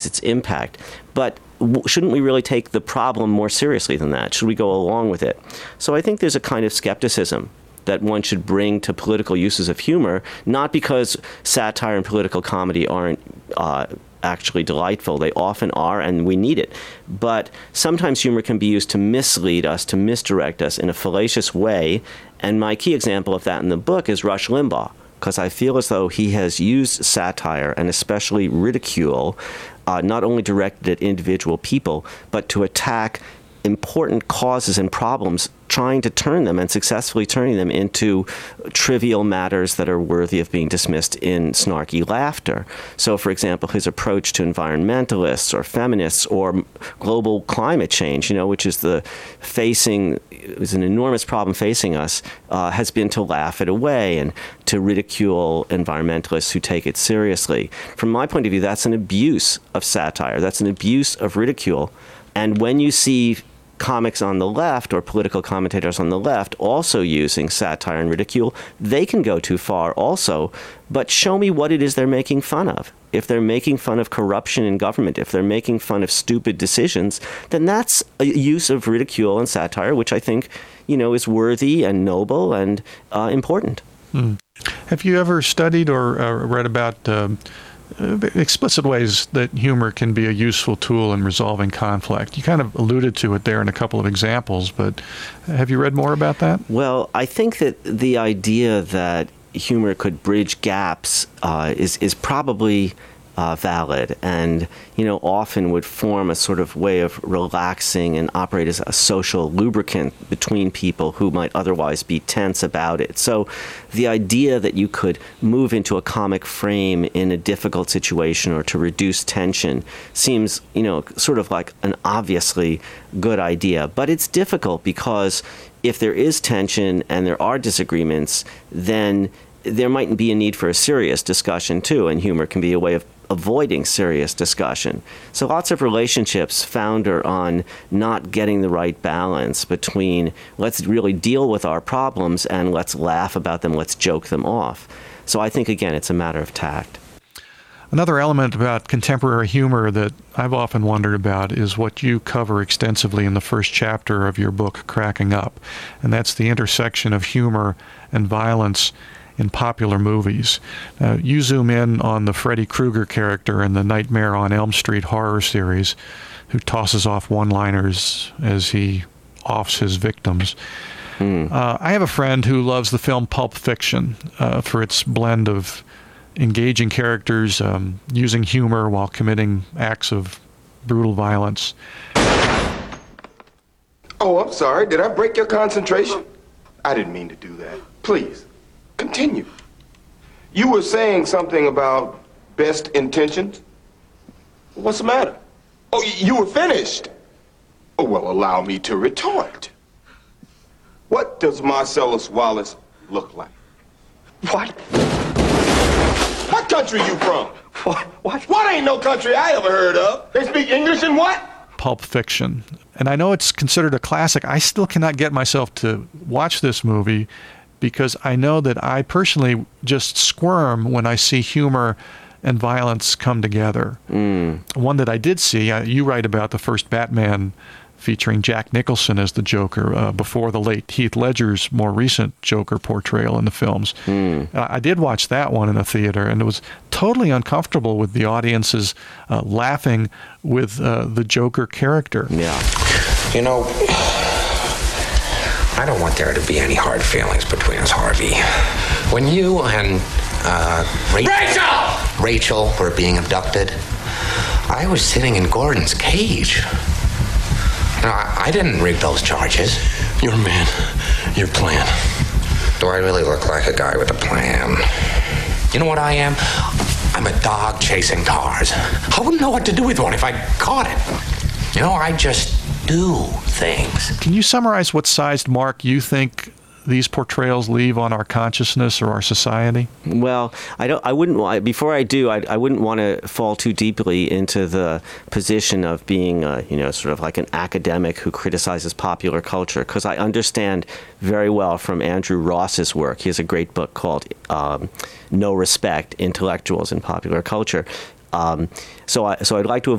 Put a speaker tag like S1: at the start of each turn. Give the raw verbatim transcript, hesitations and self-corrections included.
S1: its impact. But w- shouldn't we really take the problem more seriously than that? Should we go along with it? So I think there's a kind of skepticism that one should bring to political uses of humor, not because satire and political comedy aren't uh, actually delightful. They often are, and we need it. But sometimes humor can be used to mislead us, to misdirect us in a fallacious way. And my key example of that in the book is Rush Limbaugh, because I feel as though he has used satire, and especially ridicule, uh, not only directed at individual people, but to attack important causes and problems, trying to turn them and successfully turning them into trivial matters that are worthy of being dismissed in snarky laughter. So, for example, his approach to environmentalists or feminists or global climate change, you know, which is the facing, is an enormous problem facing us, uh, has been to laugh it away and to ridicule environmentalists who take it seriously. From my point of view, that's an abuse of satire. That's an abuse of ridicule. And when you see comics on the left or political commentators on the left also using satire and ridicule, they can go too far also. But show me what it is they're making fun of. If they're making fun of corruption in government, if they're making fun of stupid decisions, then that's a use of ridicule and satire, which I think, you know, is worthy and noble and uh, important.
S2: Hmm. Have you ever studied or uh, read about um, Uh, explicit ways that humor can be a useful tool in resolving conflict? You kind of alluded to it there in a couple of examples, but have you read more about that?
S1: Well, I think that the idea that humor could bridge gaps uh, is is probably uh, valid, and you know often would form a sort of way of relaxing and operate as a social lubricant between people who might otherwise be tense about it. So the idea that you could move into a comic frame in a difficult situation or to reduce tension seems, you know, sort of like an obviously good idea. But it's difficult because if there is tension and there are disagreements, then there might be a need for a serious discussion too, and humor can be a way of avoiding serious discussion. So lots of relationships founder on not getting the right balance between let's really deal with our problems and let's laugh about them, let's joke them off. So I think, again, it's a matter of tact.
S2: Another element about contemporary humor that I've often wondered about is what you cover extensively in the first chapter of your book, Cracking Up, and that's the intersection of humor and violence in popular movies. Uh, you zoom in on the Freddy Krueger character in the Nightmare on Elm Street horror series, who tosses off one-liners as he offs his victims. Mm. Uh, I have a friend who loves the film Pulp Fiction uh, for its blend of engaging characters, um, using humor while committing acts of brutal violence.
S3: Oh, I'm sorry. Did I break your concentration? I didn't mean to do that. Please. Continue. You were saying something about best intentions? What's the matter? Oh, you were finished. Oh, well, allow me to retort. What does Marcellus Wallace look like?
S4: What?
S3: What country you from?
S4: What? What?
S3: What ain't no country I ever heard of? They speak English and what?
S2: Pulp Fiction. And I know it's considered a classic. I still cannot get myself to watch this movie because I know that I personally just squirm when I see humor and violence come together. Mm. One that I did see, uh, you write about the first Batman featuring Jack Nicholson as the Joker uh, before the late Heath Ledger's more recent Joker portrayal in the films. Mm. Uh, I did watch that one in a theater, and it was totally uncomfortable with the audiences uh, laughing with uh, the Joker character.
S1: Yeah.
S5: You know, I don't want there to be any hard feelings between us, Harvey. When you and uh, Rachel, Rachel! Rachel were being abducted, I was sitting in Gordon's cage. No, I, I didn't rig those charges.
S4: Your man, your plan.
S5: Do I really look like a guy with a plan? You know what I am? I'm a dog chasing cars. I wouldn't know what to do with one if I caught it. You know, I just do things.
S2: Can you summarize what sized mark you think these portrayals leave on our consciousness or our society?
S1: Well, I don't. I wouldn't. Before I do, I, I wouldn't want to fall too deeply into the position of being, a, you know, sort of like an academic who criticizes popular culture, because I understand very well from Andrew Ross's work. He has a great book called um, "No Respect: Intellectuals in Popular Culture." Um, so, I, so I'd like to